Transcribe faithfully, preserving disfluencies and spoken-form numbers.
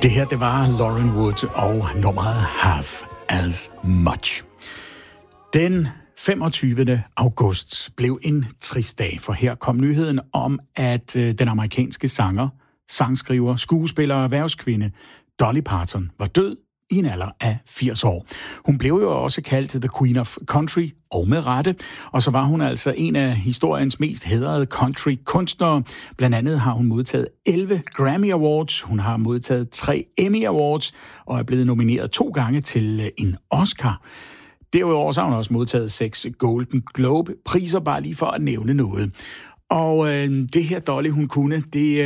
Det her, det var Lauren Wood og nummeret Half As Much. Den femogtyvende august blev en trist dag, for her kom nyheden om, at den amerikanske sanger, sangskriver, skuespiller og erhvervskvinde Dolly Parton var død i en alder af firs år. Hun blev jo også kaldt The Queen of Country, og med rette, og så var hun altså en af historiens mest hædrede country-kunstnere. Blandt andet har hun modtaget elleve Grammy Awards, hun har modtaget tre Emmy Awards, og er blevet nomineret to gange til en Oscar. Derudover så har hun også modtaget seks Golden Globe-priser, bare lige for at nævne noget. Og øh, det her Dolly, hun kunne, det